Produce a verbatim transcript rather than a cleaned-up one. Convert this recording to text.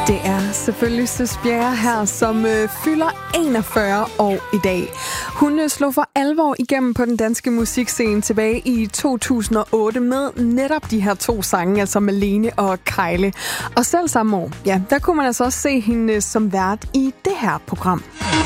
Det er selvfølgelig Søs Bjerre her, som øh, fylder enogfyrre år i dag. Hun øh, slog for alvor igennem på den danske musikscene tilbage i to tusind og otte med netop de her to sange, altså Malene og Kejle. Og selv samme år, ja, der kunne man altså også se hende øh, som vært i det her program.